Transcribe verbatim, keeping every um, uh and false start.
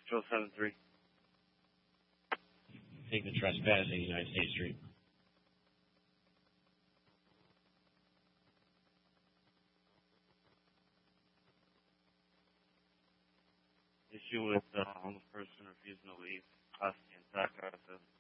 Nashville seven three. Take the trespassing, United States Street. Issue with the uh, homeless person refusing to leave. Hosky and Sackar.